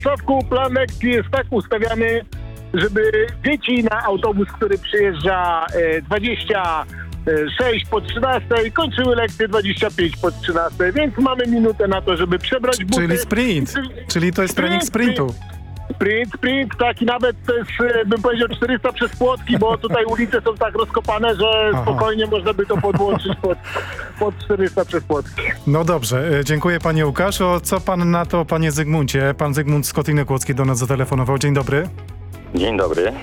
Sławku, plan lekcji jest tak ustawiany, żeby dzieci na autobus, który przyjeżdża 26 po 13, kończyły lekcje 25 po 13, więc mamy minutę na to, żeby przebrać buty. Czyli sprint, czyli to jest trening sprintu. Sprint, tak, i nawet to jest, bym powiedział, 400 przez płotki, bo tutaj ulice są tak rozkopane, że spokojnie można by to podłączyć pod 400 przez płotki. No dobrze, dziękuję panie Łukaszu. Co pan na to, panie Zygmuncie? Pan Zygmunt z Kotyny Kłodzkiej do nas zatelefonował. Dzień dobry. Dzień dobry.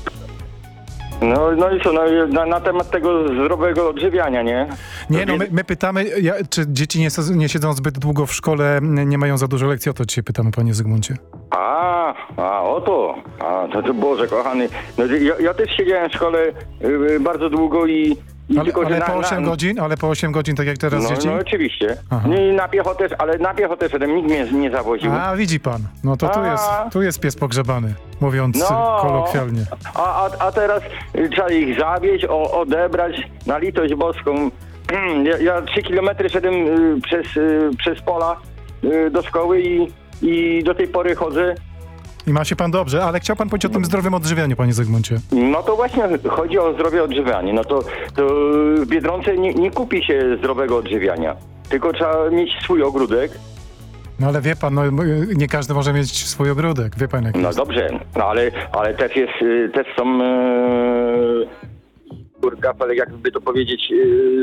No i co, na temat tego zdrowego odżywiania, nie? Nie, no my pytamy, czy dzieci nie siedzą zbyt długo w szkole, nie mają za dużo lekcji? O to dzisiaj pytamy, panie Zygmuncie. O to. To Boże kochany. No, ja też siedziałem w szkole bardzo długo i tylko, ale po 8 godzin? Ale po 8 godzin, tak jak teraz dzieci? No oczywiście. I na piechotę szedłem, nikt mnie nie zawoził. A, widzi pan. No to tu jest pies pogrzebany, mówiąc kolokwialnie. A teraz trzeba ich zawieźć, odebrać na litość boską. Ja 3 kilometry szedłem przez pola do szkoły i do tej pory chodzę. I ma się pan dobrze, ale chciał pan powiedzieć o tym zdrowym odżywianiu, panie Zygmuncie. No to właśnie chodzi o zdrowe odżywianie. No to w Biedronce nie kupi się zdrowego odżywiania, tylko trzeba mieć swój ogródek. No ale wie pan, nie każdy może mieć swój ogródek, wie pan jak No jest. dobrze, ale też są jakby to powiedzieć,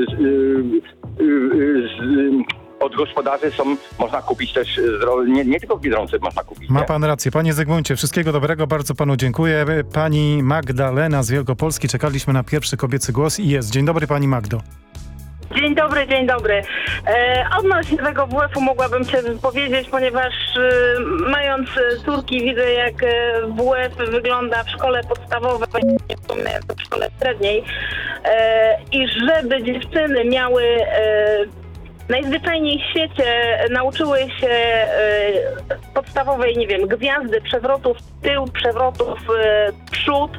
od gospodarzy można kupić też nie tylko w Biedronce można kupić. Ma pan rację. Panie Zygmuncie, wszystkiego dobrego, bardzo panu dziękuję. Pani Magdalena z Wielkopolski, czekaliśmy na pierwszy kobiecy głos i jest. Dzień dobry, pani Magdo. Dzień dobry. Odnośnie tego WF-u mogłabym się powiedzieć, ponieważ mając córki widzę, jak WF wygląda w szkole podstawowej, w szkole średniej i żeby dziewczyny miały najzwyczajniej w świecie nauczyły się podstawowej, nie wiem, gwiazdy, przewrotów w tył, przewrotów w przód,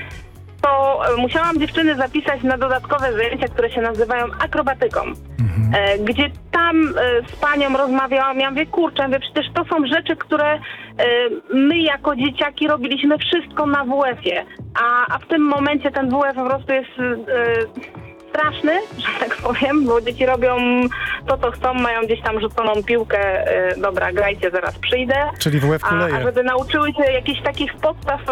to musiałam dziewczyny zapisać na dodatkowe zajęcia, które się nazywają akrobatyką. Gdzie tam z panią rozmawiałam, ja mówię, kurczę, przecież to są rzeczy, które my jako dzieciaki robiliśmy wszystko na WF-ie, a w tym momencie ten WF po prostu jest straszny, że tak powiem, bo dzieci robią to, co chcą, mają gdzieś tam rzuconą piłkę, dobra, grajcie, zaraz przyjdę. Czyli WF kuleje. A żeby nauczyły się jakichś takich podstaw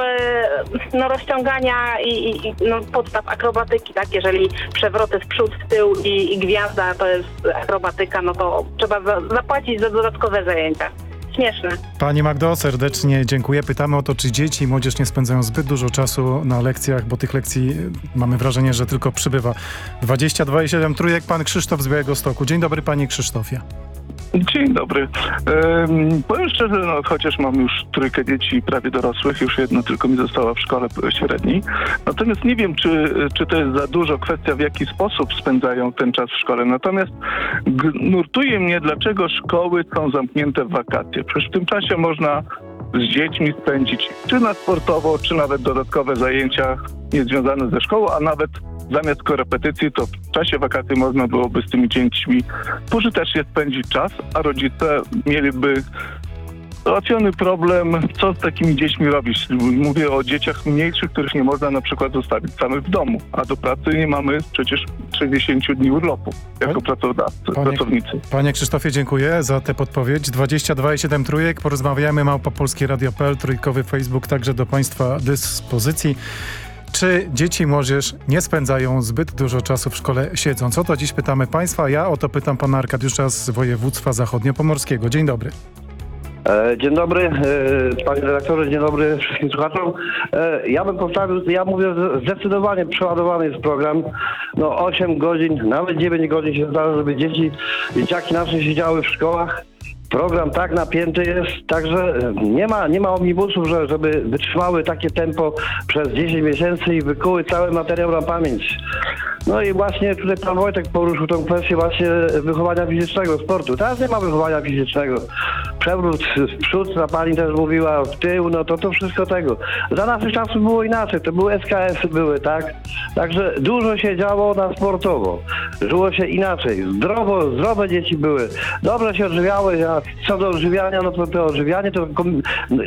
rozciągania i podstaw akrobatyki, tak? Jeżeli przewroty w przód, w tył i gwiazda to jest akrobatyka, no to trzeba zapłacić za dodatkowe zajęcia. Śmieszne. Pani Magdo, serdecznie dziękuję. Pytamy o to, czy dzieci i młodzież nie spędzają zbyt dużo czasu na lekcjach, bo tych lekcji mamy wrażenie, że tylko przybywa. 22,7 trójek, pan Krzysztof z Białegostoku. Dzień dobry, panie Krzysztofie. Dzień dobry. Powiem szczerze, chociaż mam już trójkę dzieci prawie dorosłych, już jedno tylko mi zostało w szkole średniej. Natomiast nie wiem, czy to jest za dużo kwestia, w jaki sposób spędzają ten czas w szkole. Natomiast nurtuje mnie, dlaczego szkoły są zamknięte w wakacje. Przecież w tym czasie można z dziećmi spędzić czy na sportowo, czy nawet dodatkowe zajęcia niezwiązane ze szkołą, a nawet zamiast korepetycji, to w czasie wakacji można byłoby z tymi dziećmi pożytecznie spędzić czas, a rodzice mieliby załatwiony problem, co z takimi dziećmi robić. Mówię o dzieciach mniejszych, których nie można na przykład zostawić samych w domu, a do pracy nie mamy przecież 60 dni urlopu jako pracownicy. Panie Krzysztofie, dziękuję za tę podpowiedź. 22,7 trójek, porozmawiamy, @polskieradio.pl, trójkowy Facebook także do państwa dyspozycji. Czy dzieci i młodzież nie spędzają zbyt dużo czasu w szkole siedząc? O to dziś pytamy państwa. Ja o to pytam pana Arkadiusza z województwa zachodniopomorskiego. Dzień dobry. Dzień dobry, panie redaktorze, dzień dobry wszystkim słuchaczom. Ja bym postawił, ja mówię, zdecydowanie przeładowany jest program. 8 godzin, nawet 9 godzin się zdarza, żeby dzieciaki nasze siedziały w szkołach. Program tak napięty jest, także nie ma omnibusów, żeby wytrzymały takie tempo przez 10 miesięcy i wykuły cały materiał na pamięć. No i właśnie tutaj pan Wojtek poruszył tą kwestię właśnie wychowania fizycznego, sportu. Teraz nie ma wychowania fizycznego. Przewrót w przód, ta pani też mówiła, w tył, to wszystko tego. Za naszych czasów było inaczej, to były SKS-y były, tak? Także dużo się działo na sportowo. Żyło się inaczej. Zdrowe dzieci były. Dobrze się odżywiały, a co do odżywiania, to odżywianie to